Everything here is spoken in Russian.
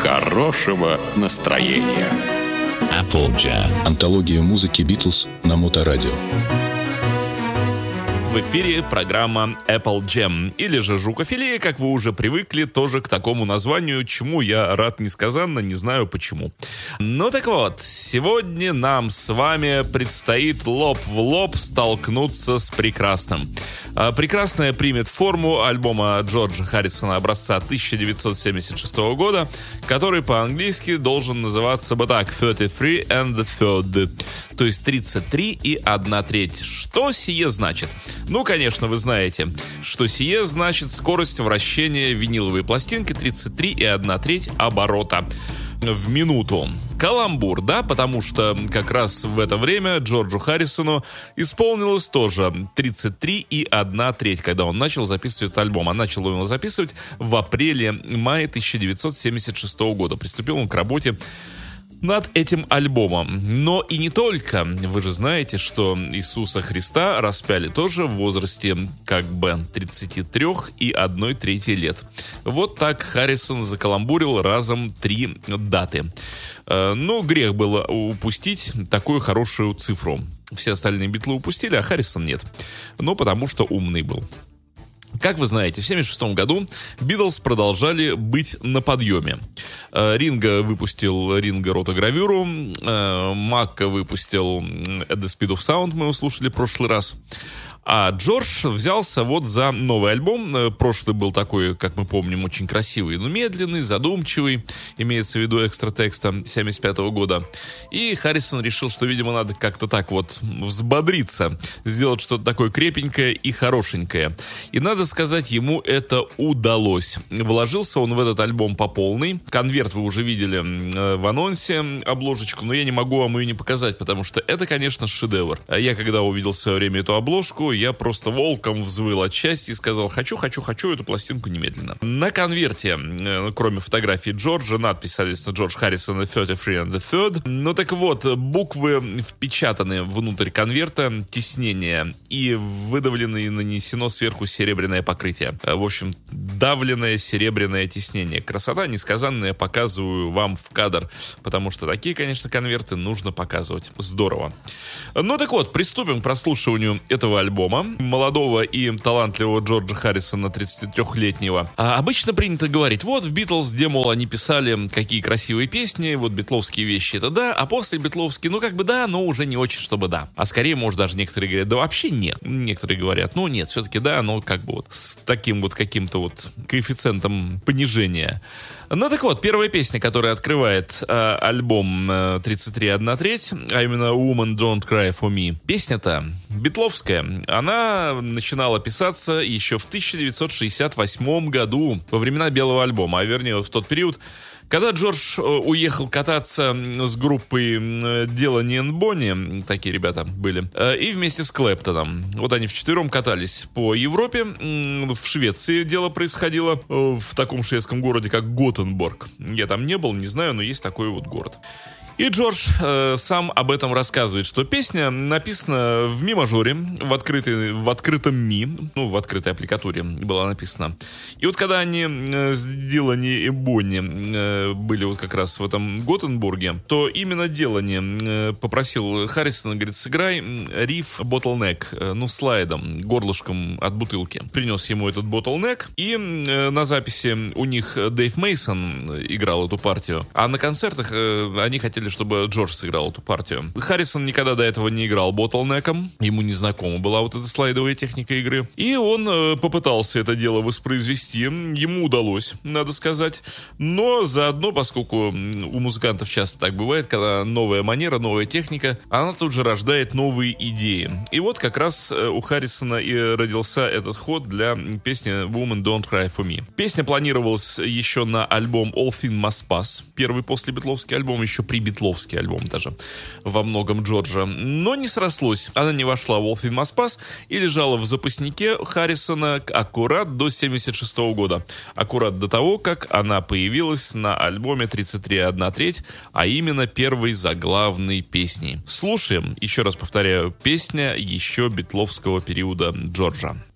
хорошего настроения. Apple Jam. Антология музыки Beatles на Моторадио. В эфире программа Apple Jam, или же Жукофилия, как вы уже привыкли, тоже к такому названию, чему я рад несказанно, не знаю почему. Ну так вот, сегодня нам с вами предстоит лоб в лоб столкнуться с прекрасным. Прекрасное примет форму альбома Джорджа Харрисона образца 1976 года, который по-английски должен называться бы так: 33 and the third, то есть 33 и 1/3. Что сие значит? Ну, конечно, вы знаете, что сие значит скорость вращения виниловой пластинки 33 и 1/3 оборота в минуту. Каламбур, да, потому что как раз в это время Джорджу Харрисону исполнилось тоже 33 и 1/3, когда он начал записывать этот альбом. А начал он его записывать в апреле-мае 1976 года. Приступил он к работе над этим альбомом. Но и не только. Вы же знаете, что Иисуса Христа распяли тоже в возрасте как бы 33 и 1/3 лет. Вот так Харрисон закаламбурил разом 3 даты. Ну, грех было упустить такую хорошую цифру. Все остальные битлы упустили, а Харрисон нет. Ну, потому что умный был. Как вы знаете, в 1976 году Битлз продолжали быть на подъеме. Ринго выпустил ротогравюру, Макка выпустил At the Speed of Sound, мы его слушали в прошлый раз. А Джордж взялся вот за новый альбом. Прошлый был такой, как мы помним, очень красивый, но медленный, задумчивый. Имеется в виду экстра текста 1975 года. И Харрисон решил, что, видимо, надо как-то так вот взбодриться, сделать что-то такое крепенькое и хорошенькое. И, надо сказать, ему это удалось. Вложился он в этот альбом по полной. Конверт вы уже видели в анонсе, обложечку, но я не могу вам ее не показать, потому что это, конечно, шедевр. Я, когда увидел в свое время эту обложку, я просто волком взвыл от счастья и сказал: хочу эту пластинку немедленно. На конверте, кроме фотографии Джорджа, надпись, соответственно, Джордж Харрисон 33 and the third. Ну так вот, буквы впечатаны внутрь конверта, тиснение, и выдавлено и нанесено сверху серебряное покрытие. В общем, давленное серебряное тиснение. Красота несказанная, показываю вам в кадр, потому что такие, конечно, конверты нужно показывать. Здорово. Ну так вот, приступим к прослушиванию этого альбома. Молодого и талантливого Джорджа Харрисона, 33-летнего. Обычно принято говорить: вот в Битлз, где, мол, они писали какие красивые песни, вот битловские вещи — это да, а после битловские, ну как бы да, но уже не очень, чтобы да. А скорее, может, даже некоторые говорят: да вообще нет. Некоторые говорят: ну нет, все-таки да, но как бы вот с таким вот каким-то вот коэффициентом понижения. Ну так вот, первая песня, которая открывает альбом 33 1/3, а именно Woman Don't Cry For Me. Песня-то битловская. Она начинала писаться еще в 1968 году, во времена Белого альбома, а вернее в тот период, когда Джордж уехал кататься с группой Дилан and Бонни, такие ребята были, и вместе с Клэптоном. Вот они вчетвером катались по Европе. В Швеции дело происходило, в таком шведском городе, как Готенбург. Я там не был, не знаю, но есть такой вот город. И Джордж сам об этом рассказывает, что песня написана в ми-мажоре, в открытом ми, ну, в открытой аппликатуре была написана. И вот когда они с Дилани и Бонни были вот как раз в этом Готенбурге, то именно Дилани попросил Харрисона, говорит: сыграй риф bottleneck, ну, слайдом, горлышком от бутылки. Принес ему этот bottleneck, и на записи у них Дэйв Мейсон играл эту партию, а на концертах они хотели, чтобы Джордж сыграл эту партию. Харрисон никогда до этого не играл ботлнеком, ему не знакома была вот эта слайдовая техника игры. И он попытался это дело воспроизвести, ему удалось, надо сказать. Но заодно, поскольку у музыкантов часто так бывает, когда новая манера, новая техника, она тут же рождает новые идеи. И вот как раз у Харрисона и родился этот ход для песни Woman Don't Cry For Me. Песня планировалась еще на альбом All Things Must Pass, первый после битловский альбом, еще при битловский альбом даже, во многом Джорджа. Но не срослось. Она не вошла в All Things Must Pass и лежала в запаснике Харрисона аккурат до 1976 года. Аккурат до того, как она появилась на альбоме 33 1/3, а именно первой заглавной песней. Слушаем, еще раз повторяю, песня еще битловского периода Джорджа.